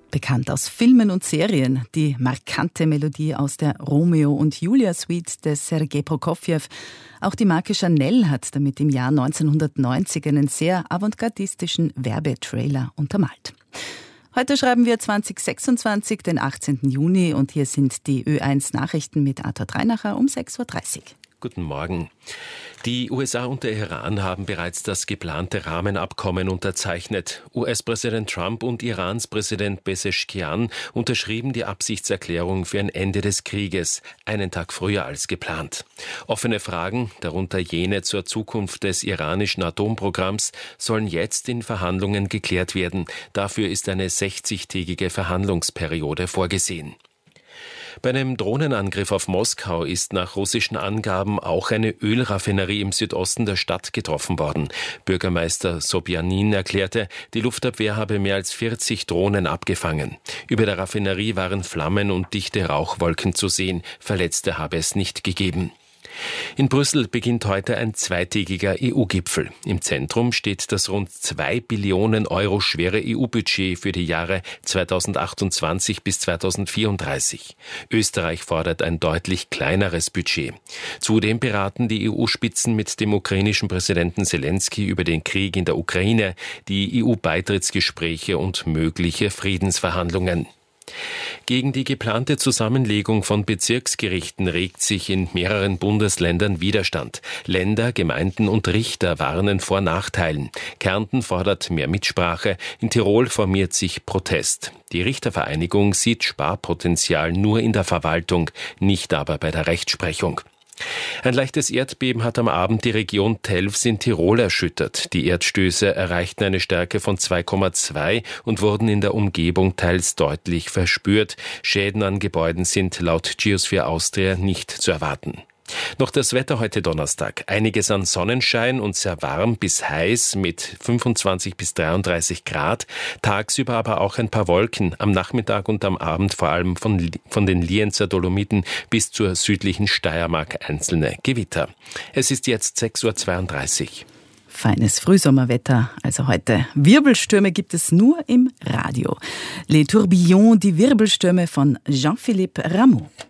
Bekannt aus Filmen und Serien, die markante Melodie aus der Romeo und Julia Suite des Sergei Prokofjew. Auch die Marke Chanel hat damit im Jahr 1990 einen sehr avantgardistischen Werbetrailer untermalt. Heute schreiben wir 2026, den 18. Juni, und hier sind die Ö1 Nachrichten mit Arthur Dreinacher um 6.30 Uhr. Guten Morgen. Die USA und der Iran haben bereits das geplante Rahmenabkommen unterzeichnet. US-Präsident Trump und Irans Präsident Pezeshkian unterschrieben die Absichtserklärung für ein Ende des Krieges, einen Tag früher als geplant. Offene Fragen, darunter jene zur Zukunft des iranischen Atomprogramms, sollen jetzt in Verhandlungen geklärt werden. Dafür ist eine 60-tägige Verhandlungsperiode vorgesehen. Bei einem Drohnenangriff auf Moskau ist nach russischen Angaben auch eine Ölraffinerie im Südosten der Stadt getroffen worden. Bürgermeister Sobjanin erklärte, die Luftabwehr habe mehr als 40 Drohnen abgefangen. Über der Raffinerie waren Flammen und dichte Rauchwolken zu sehen. Verletzte habe es nicht gegeben. In Brüssel beginnt heute ein zweitägiger EU-Gipfel. Im Zentrum steht das rund 2 Billionen Euro schwere EU-Budget für die Jahre 2028 bis 2034. Österreich fordert ein deutlich kleineres Budget. Zudem beraten die EU-Spitzen mit dem ukrainischen Präsidenten Zelensky über den Krieg in der Ukraine, die EU-Beitrittsgespräche und mögliche Friedensverhandlungen. Gegen die geplante Zusammenlegung von Bezirksgerichten regt sich in mehreren Bundesländern Widerstand. Länder, Gemeinden und Richter warnen vor Nachteilen. Kärnten fordert mehr Mitsprache. In Tirol formiert sich Protest. Die Richtervereinigung sieht Sparpotenzial nur in der Verwaltung, nicht aber bei der Rechtsprechung. Ein leichtes Erdbeben hat am Abend die Region Telfs in Tirol erschüttert. Die Erdstöße erreichten eine Stärke von 2,2 und wurden in der Umgebung teils deutlich verspürt. Schäden an Gebäuden sind laut Geosphere Austria nicht zu erwarten. Noch das Wetter heute Donnerstag. Einiges an Sonnenschein und sehr warm bis heiß mit 25 bis 33 Grad. Tagsüber aber auch ein paar Wolken. Am Nachmittag und am Abend vor allem von den Lienzer Dolomiten bis zur südlichen Steiermark einzelne Gewitter. Es ist jetzt 6.32 Uhr. Feines Frühsommerwetter, also heute. Wirbelstürme gibt es nur im Radio. Les Tourbillons, die Wirbelstürme von Jean-Philippe Rameau.